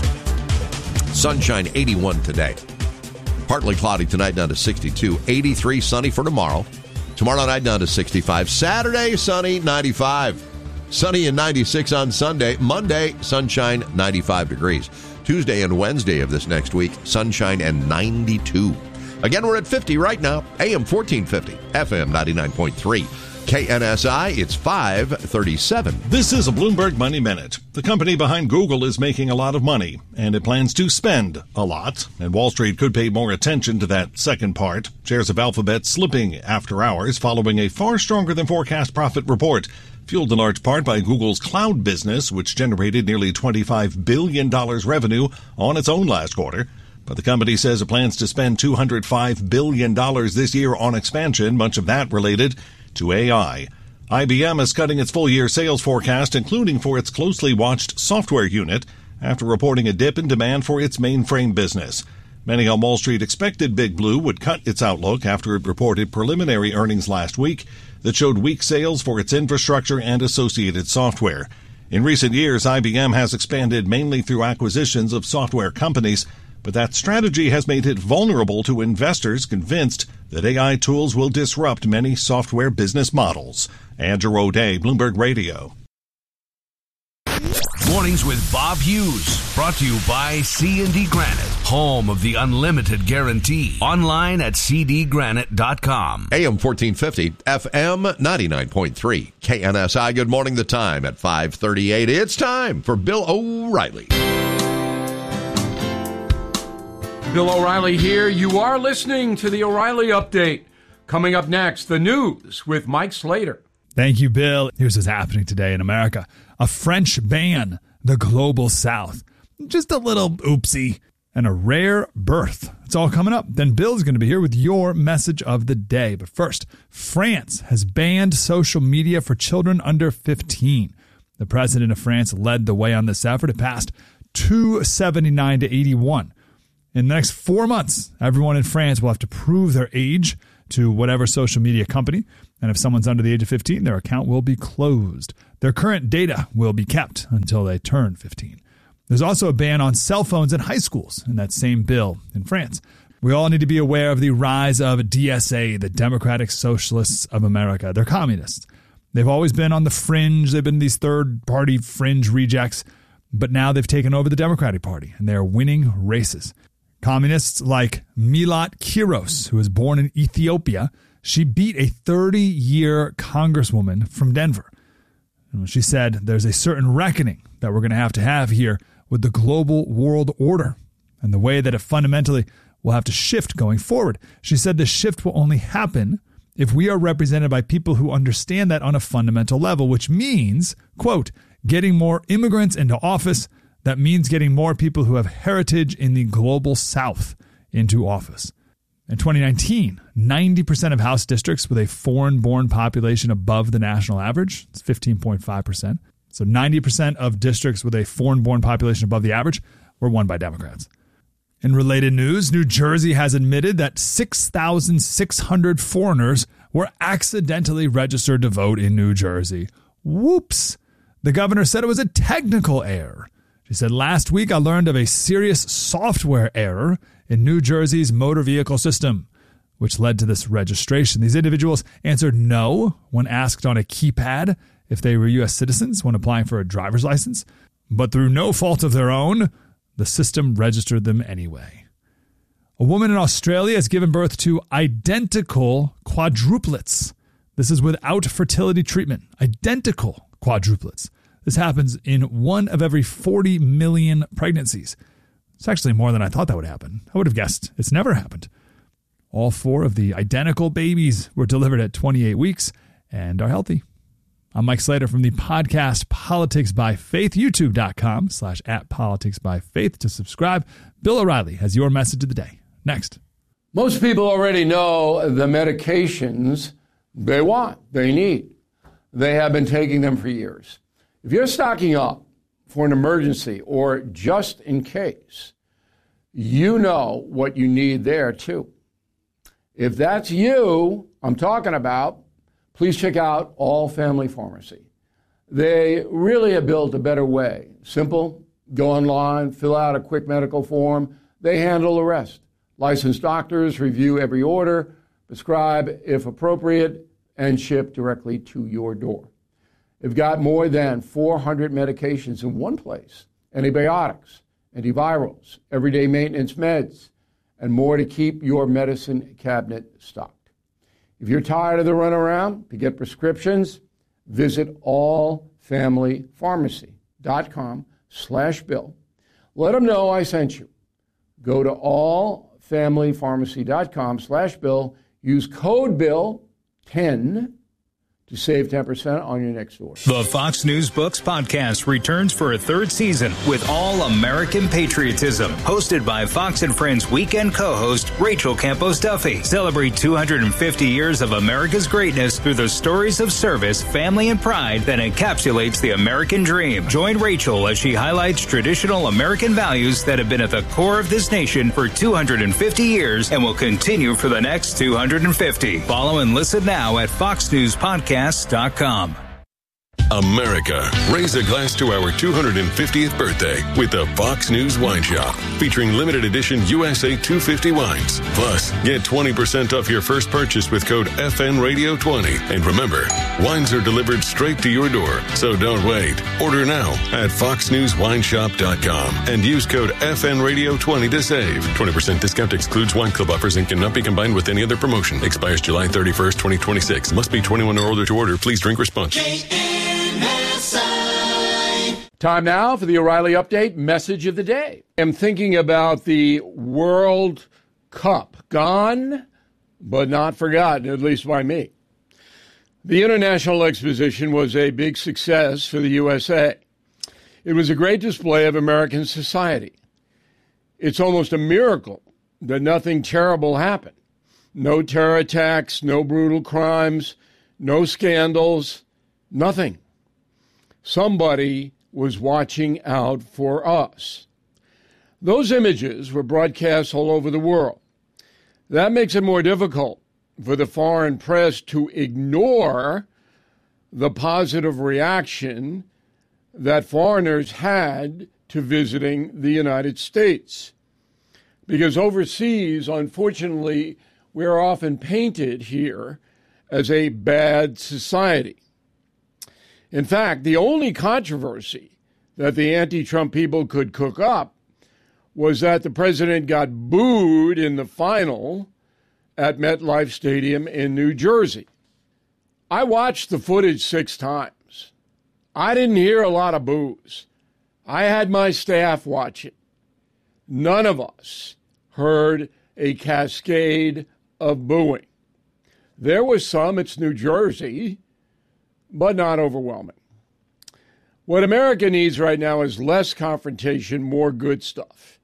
Sunshine 81 today. Partly cloudy tonight, down to 62. 83 sunny for tomorrow. Tomorrow night down to 65. Saturday, sunny, 95. Sunny and 96 on Sunday. Monday, sunshine, 95 degrees. Tuesday and Wednesday of this next week, sunshine and 92. Again, we're at 50 right now. AM 1450, FM 99.3. KNSI, it's 5:37. This is a Bloomberg Money Minute. The company behind Google is making a lot of money, and it plans to spend a lot. And Wall Street could pay more attention to that second part. Shares of Alphabet slipping after hours following a far stronger than forecast profit report, fueled in large part by Google's cloud business, which generated nearly $25 billion revenue on its own last quarter. But the company says it plans to spend $205 billion this year on expansion, much of that related to AI. IBM is cutting its full-year sales forecast, including for its closely watched software unit, after reporting a dip in demand for its mainframe business. Many on Wall Street expected Big Blue would cut its outlook after it reported preliminary earnings last week that showed weak sales for its infrastructure and associated software. In recent years, IBM has expanded mainly through acquisitions of software companies, but that strategy has made it vulnerable to investors convinced that AI tools will disrupt many software business models. Andrew O'Day, Bloomberg Radio. Mornings with Bob Hughes. Brought to you by C&D Granite, home of the unlimited guarantee. Online at cdgranite.com. AM 1450, FM 99.3, KNSI. Good morning. The time at 5:38. It's time for Bill O'Reilly. Bill O'Reilly here. You are listening to the O'Reilly Update. Coming up next, the news with Mike Slater. Thank you, Bill. Here's what's happening today in America. A French ban the Global South. Just a little oopsie. And a rare birth. It's all coming up. Then Bill's going to be here with your message of the day. But first, France has banned social media for children under 15. The president of France led the way on this effort. It passed 279 to 81. In the next 4 months, everyone in France will have to prove their age to whatever social media company. And if someone's under the age of 15, their account will be closed. Their current data will be kept until they turn 15. There's also a ban on cell phones in high schools in that same bill in France. We all need to be aware of the rise of DSA, the Democratic Socialists of America. They're communists. They've always been on the fringe. They've been these third-party fringe rejects. But now they've taken over the Democratic Party, and they're winning races. Communists like Milat Kiros, who was born in Ethiopia, she beat a 30-year congresswoman from Denver. And she said there's a certain reckoning that we're going to have here with the global world order and the way that it fundamentally will have to shift going forward. She said the shift will only happen if we are represented by people who understand that on a fundamental level, which means, quote, getting more immigrants into office. That means getting more people who have heritage in the global South into office. In 2019, 90% of House districts with a foreign-born population above the national average, it's 15.5%. So 90% of districts with a foreign-born population above the average were won by Democrats. In related news, New Jersey has admitted that 6,600 foreigners were accidentally registered to vote in New Jersey. Whoops! The governor said it was a technical error. She said, last week I learned of a serious software error in New Jersey's motor vehicle system, which led to this registration. These individuals answered no when asked on a keypad if they were U.S. citizens when applying for a driver's license, but through no fault of their own, the system registered them anyway. A woman in Australia has given birth to identical quadruplets. This is without fertility treatment. Identical quadruplets. This happens in 1 of every 40 million pregnancies. It's actually more than I thought that would happen. I would have guessed it's never happened. All 4 of the identical babies were delivered at 28 weeks and are healthy. I'm Mike Slater from the podcast Politics by Faith, youtube.com/@politicsbyfaith to subscribe. Bill O'Reilly has your message of the day. Next. Most people already know the medications they want, they need. They have been taking them for years. If you're stocking up for an emergency or just in case, you know what you need there too. If that's you I'm talking about, please check out All Family Pharmacy. They really have built a better way. Simple, go online, fill out a quick medical form. They handle the rest. Licensed doctors review every order, prescribe if appropriate, and ship directly to your door. They've got more than 400 medications in one place. Antibiotics, antivirals, everyday maintenance meds, and more to keep your medicine cabinet stocked. If you're tired of the runaround to get prescriptions, visit allfamilypharmacy.com/Bill. Let them know I sent you. Go to allfamilypharmacy.com/Bill. Use code BILL10 to save 10% on your next order. The Fox News Books podcast returns for a 3rd season with All American Patriotism, hosted by Fox and Friends weekend co-host Rachel Campos Duffy. Celebrate 250 years of America's greatness through the stories of service, family, and pride that encapsulates the American dream. Join Rachel as she highlights traditional American values that have been at the core of this nation for 250 years and will continue for the next 250. Follow and listen now at Fox News Podcast. America, raise a glass to our 250th birthday with the Fox News Wine Shop, featuring limited edition USA 250 wines. Plus, get 20% off your first purchase with code FNRadio20. And remember, wines are delivered straight to your door, so don't wait. Order now at foxnewswineshop.com and use code FNRadio20 to save. 20% discount excludes wine club offers and cannot be combined with any other promotion. Expires July 31st, 2026. Must be 21 or older to order. Please drink responsibly. Time now for the O'Reilly Update message of the day. I'm thinking about the World Cup. Gone, but not forgotten, at least by me. The International Exposition was a big success for the USA. It was a great display of American society. It's almost a miracle that nothing terrible happened. No terror attacks, no brutal crimes, no scandals, nothing. Somebody was watching out for us. Those images were broadcast all over the world. That makes it more difficult for the foreign press to ignore the positive reaction that foreigners had to visiting the United States. Because overseas, unfortunately, we're often painted here as a bad society. In fact, the only controversy that the anti-Trump people could cook up was that the president got booed in the final at MetLife Stadium in New Jersey. I watched the footage 6 times. I didn't hear a lot of boos. I had my staff watch it. None of us heard a cascade of booing. There was some, it's New Jersey, but not overwhelming. What America needs right now is less confrontation, more good stuff.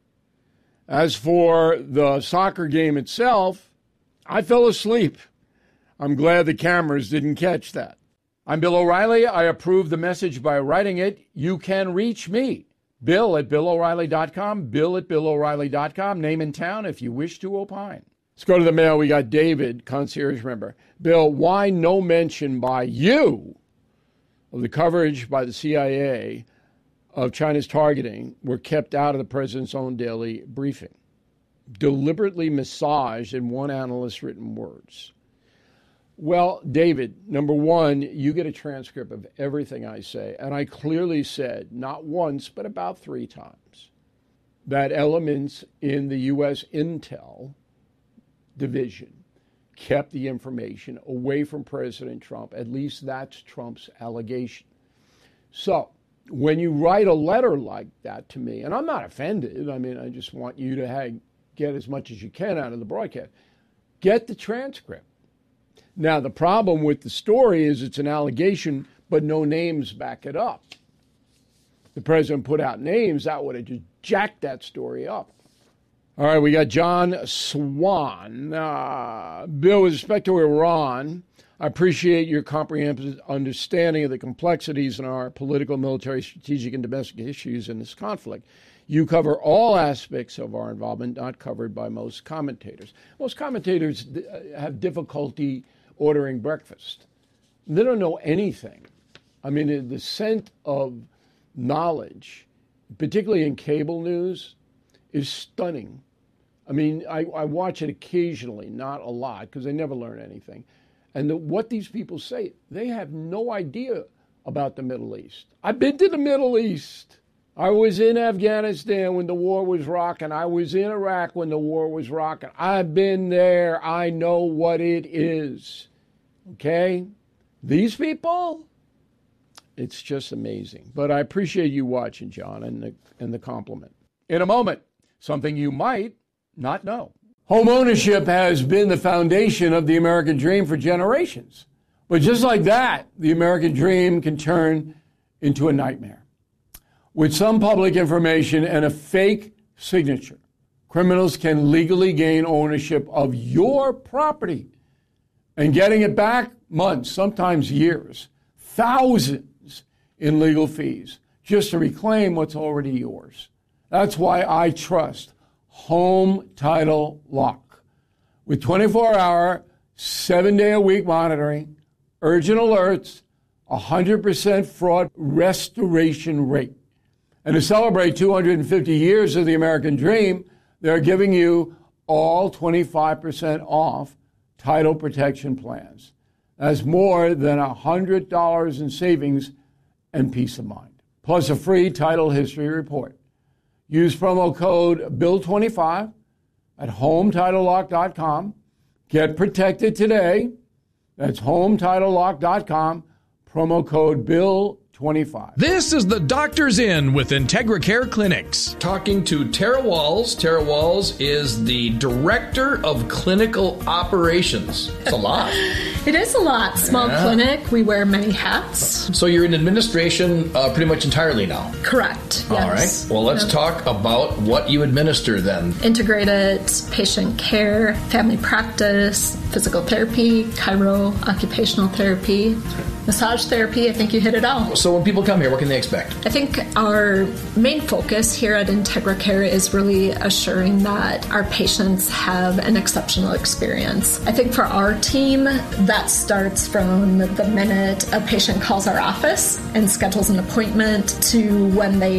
As for the soccer game itself, I fell asleep. I'm glad the cameras didn't catch that. I'm Bill O'Reilly. I approve the message by writing it. You can reach me, Bill at BillO'Reilly.com, Bill at BillO'Reilly.com, name and town if you wish to opine. Let's go to the mail. We got David, concierge member. Bill, why no mention by you of the coverage by the CIA of China's targeting were kept out of the president's own daily briefing? Deliberately massaged in one analyst's written words. Well, David, number one, you get a transcript of everything I say, and I clearly said, not once, but about 3 times, that elements in the U.S. Intel division kept the information away from President Trump. At least that's Trump's allegation. So when you write a letter like that to me, and I'm not offended, I mean, I just want you to get as much as you can out of the broadcast, get the transcript. Now, the problem with the story is it's an allegation, but no names back it up. The president put out names, that would have just jacked that story up. All right, we got John Swan. Bill, with respect to Iran, I appreciate your comprehensive understanding of the complexities in our political, military, strategic, and domestic issues in this conflict. You cover all aspects of our involvement not covered by most commentators. Most commentators have difficulty ordering breakfast. They don't know anything. I mean, the scent of knowledge, particularly in cable news, is stunning. I mean, I watch it occasionally, not a lot, because they never learn anything. And what these people say, they have no idea about the Middle East. I've been to the Middle East. I was in Afghanistan when the war was rocking. I was in Iraq when the war was rocking. I've been there. I know what it is. Okay? These people, it's just amazing. But I appreciate you watching, John, and the compliment. In a moment, something you might not know. Home ownership has been the foundation of the American dream for generations. But just like that, the American dream can turn into a nightmare. With some public information and a fake signature, criminals can legally gain ownership of your property. And getting it back, months, sometimes years, thousands in legal fees, just to reclaim what's already yours. That's why I trust Home Title Lock. With 24-hour, 7-day-a-week monitoring, urgent alerts, 100% fraud restoration rate. And to celebrate 250 years of the American dream, they're giving you all 25% off title protection plans. That's more than $100 in savings and peace of mind, plus a free title history report. Use promo code BILL25 at HomeTitleLock.com. Get protected today. That's HomeTitleLock.com. Promo code BILL25. This is the Doctor's In with Integra Care Clinics. Talking to Tara Walls. Tara Walls is the Director of Clinical Operations. It's a lot. It is a lot. Small clinic. We wear many hats. So you're in administration pretty much entirely now? Correct. Yes. All right. Well, let's talk about what you administer then. Integrated patient care, family practice, physical therapy, chiro, occupational therapy, massage therapy. I think you hit it all. So when people come here, what can they expect? I think our main focus here at Integra Care is really assuring that our patients have an exceptional experience. I think for our team, that starts from the minute a patient calls our office and schedules an appointment to when they